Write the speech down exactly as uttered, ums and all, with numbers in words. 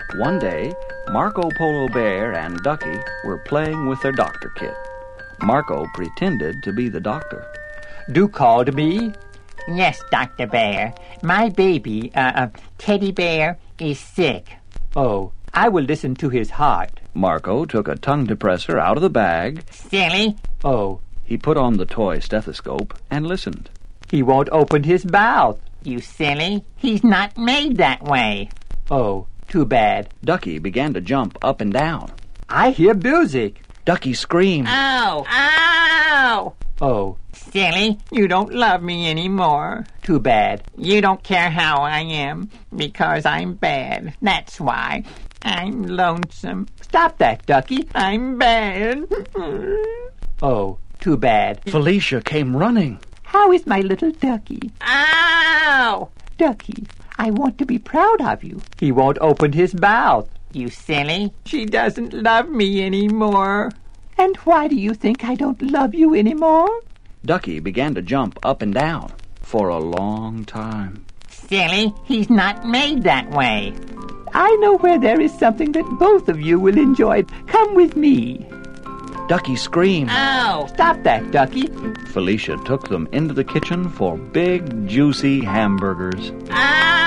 One day, Marco Polo Bear and Ducky were playing with their doctor kit. Marco pretended to be the doctor. "Do called me?" "Yes, Doctor Bear. My baby, uh, uh, Teddy Bear, is sick." "Oh, I will listen to his heart." Marco took a tongue depressor out of the bag. "Silly." "Oh, He put on the toy stethoscope and listened. he won't open his mouth." "You silly. He's not made that way." "Oh, too bad. Ducky began to jump up and down. I hear music." Ducky screamed. "Ow! Ow!" "Oh, "Silly, you don't love me anymore. too bad." You don't care how I am, because I'm bad. That's why. I'm lonesome. "Stop that, Ducky." I'm bad." "Oh, too bad." Felicia came running. "How is my little Ducky?" Ow! "Ducky, I want to be proud of you." He won't open his mouth. You silly. She doesn't love me anymore. "And why do you think I don't love you anymore?" Ducky began to jump up and down for a long time. Silly, he's not made that way. "I know where there is something that both of you will enjoy. Come with me." Ducky screamed. Ow! "Stop that, Ducky." Felicia took them into the kitchen for big, juicy hamburgers. Ow!